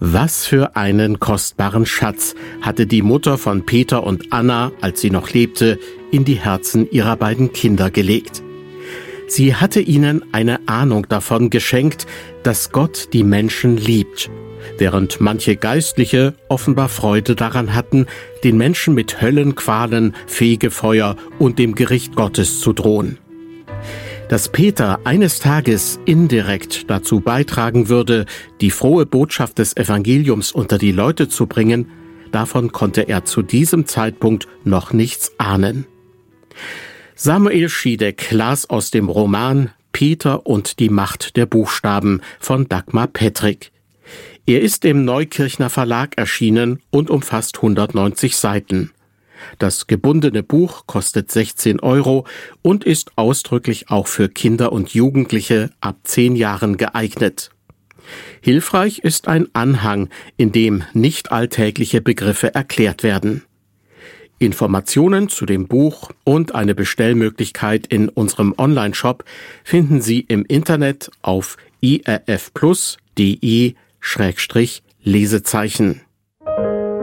Was für einen kostbaren Schatz hatte die Mutter von Peter und Anna, als sie noch lebte, in die Herzen ihrer beiden Kinder gelegt. Sie hatte ihnen eine Ahnung davon geschenkt, dass Gott die Menschen liebt, während manche Geistliche offenbar Freude daran hatten, den Menschen mit Höllenqualen, Fegefeuer und dem Gericht Gottes zu drohen. Dass Peter eines Tages indirekt dazu beitragen würde, die frohe Botschaft des Evangeliums unter die Leute zu bringen, davon konnte er zu diesem Zeitpunkt noch nichts ahnen. Samuel Schiedek las aus dem Roman Peter und die Macht der Buchstaben von Dagmar Pettrick. Er ist im Neukirchner Verlag erschienen und umfasst 190 Seiten. Das gebundene Buch kostet 16 € und ist ausdrücklich auch für Kinder und Jugendliche ab 10 Jahren geeignet. Hilfreich ist ein Anhang, in dem nicht alltägliche Begriffe erklärt werden. Informationen zu dem Buch und eine Bestellmöglichkeit in unserem Onlineshop finden Sie im Internet auf irfplus.de/Lesezeichen.